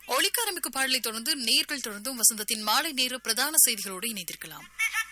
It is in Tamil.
ஒலிக்க ஆரம்பிக்கும் பாடலை தொடர்ந்து நேர்கள் தொடர்ந்தும் வசந்தத்தின் மாலை நேர பிரதான செய்திகளோடு இணைந்திருக்கலாம்.